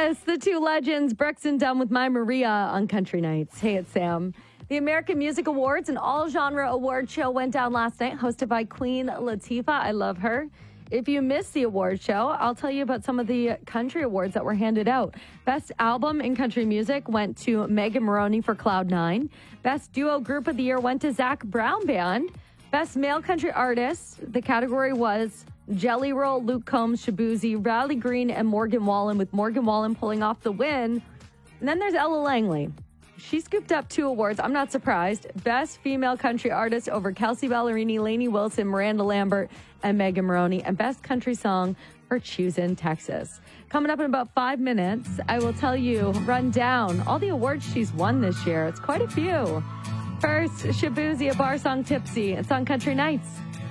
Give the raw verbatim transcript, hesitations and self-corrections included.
Yes, the two legends, Brooks and Dunn with My Maria on Country Nights. Hey, it's Sam. The American Music Awards, an all-genre award show, went down last night, hosted by Queen Latifah. I love her. If you missed the award show, I'll tell you about some of the country awards that were handed out. Best Album in Country Music went to Megan Moroney for Cloud Nine. Best Duo Group of the Year went to Zach Brown Band. Best Male Country Artist, the category was Jelly Roll, Luke Combs, Shaboozey, Riley Green, and Morgan Wallen, with Morgan Wallen pulling off the win. And then there's Ella Langley. She scooped up two awards. I'm not surprised. Best Female Country Artist over Kelsey Ballerini, Lainey Wilson, Miranda Lambert, and Megan Moroney. And Best Country Song for Choosing Texas. Coming up in about five minutes, I will tell you, run down all the awards she's won this year. It's quite a few. First, Shaboozey, A Bar Song Tipsy. It's on Country Nights.